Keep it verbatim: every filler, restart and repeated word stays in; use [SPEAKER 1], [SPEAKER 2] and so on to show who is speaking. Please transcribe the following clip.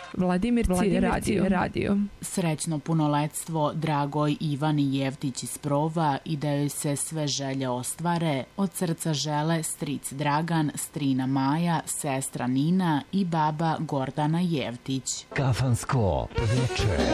[SPEAKER 1] Vladimirci, Vladimirci radio. radio.
[SPEAKER 2] Srećno punoletstvo Dragoj Ivani Jevtić iz Prova i da joj se sve želje ostvare, od srca žele stric Dragan, strina Maja, sestra Nina i baba Gordana Jevtić.
[SPEAKER 3] Kafansko veče.